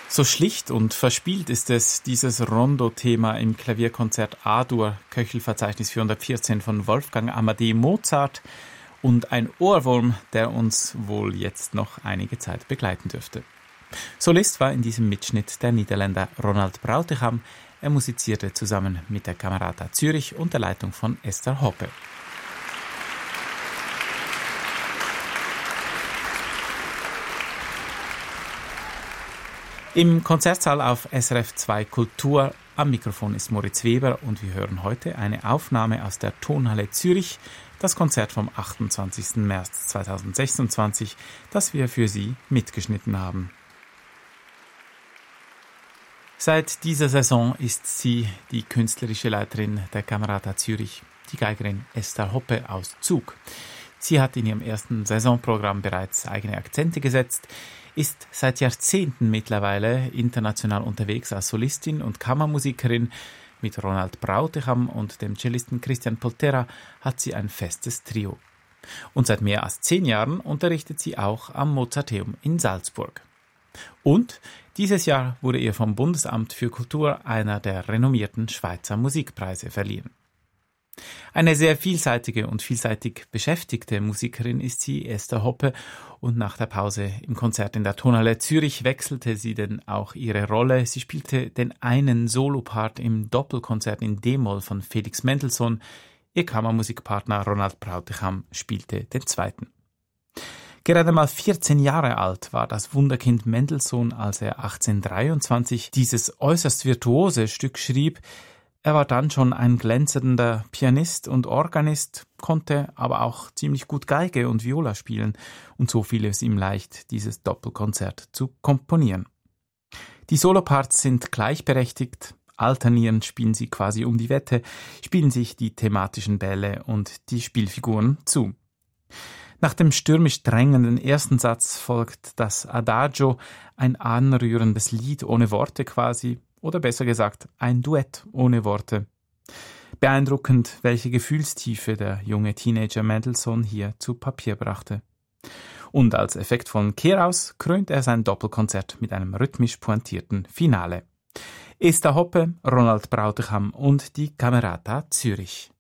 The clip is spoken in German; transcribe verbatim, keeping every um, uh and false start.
So schlicht und verspielt ist es, dieses Rondo-Thema im Klavierkonzert A-Dur, Köchelverzeichnis vierhundertvierzehn von Wolfgang Amadeus Mozart, und ein Ohrwurm, der uns wohl jetzt noch einige Zeit begleiten dürfte. Solist war in diesem Mitschnitt der Niederländer Ronald Brauticham. Er musizierte zusammen mit der Camerata Zürich unter Leitung von Esther Hoppe. Im Konzertsaal auf S R F zwei Kultur. Am Mikrofon ist Moritz Weber und wir hören heute eine Aufnahme aus der Tonhalle Zürich, das Konzert vom achtundzwanzigsten März zweitausendsechsundzwanzig, das wir für Sie mitgeschnitten haben. Seit dieser Saison ist sie die künstlerische Leiterin der Camerata Zürich, die Geigerin Esther Hoppe aus Zug. Sie hat in ihrem ersten Saisonprogramm bereits eigene Akzente gesetzt, ist seit Jahrzehnten mittlerweile international unterwegs als Solistin und Kammermusikerin. Mit Ronald Brauticham und dem Cellisten Christian Polterra hat sie ein festes Trio. Und seit mehr als zehn Jahren unterrichtet sie auch am Mozarteum in Salzburg. Und dieses Jahr wurde ihr vom Bundesamt für Kultur einer der renommierten Schweizer Musikpreise verliehen. Eine sehr vielseitige und vielseitig beschäftigte Musikerin ist sie, Esther Hoppe, und nach der Pause im Konzert in der Tonhalle Zürich wechselte sie denn auch ihre Rolle. Sie spielte den einen Solopart im Doppelkonzert in D-Moll von Felix Mendelssohn. Ihr Kammermusikpartner Ronald Brauticham spielte den zweiten. Gerade mal vierzehn Jahre alt war das Wunderkind Mendelssohn, als er achtzehnhundertdreiundzwanzig dieses äußerst virtuose Stück schrieb. Er war dann schon ein glänzender Pianist und Organist, konnte aber auch ziemlich gut Geige und Viola spielen, und so fiel es ihm leicht, dieses Doppelkonzert zu komponieren. Die Soloparts sind gleichberechtigt, alternierend spielen sie quasi um die Wette, spielen sich die thematischen Bälle und die Spielfiguren zu. Nach dem stürmisch drängenden ersten Satz folgt das Adagio, ein anrührendes Lied ohne Worte quasi, oder besser gesagt, ein Duett ohne Worte. Beeindruckend, welche Gefühlstiefe der junge Teenager Mendelssohn hier zu Papier brachte. Und als effektvollen Kehraus krönt er sein Doppelkonzert mit einem rhythmisch pointierten Finale. Esther Hoppe, Ronald Brauticham und die Camerata Zürich.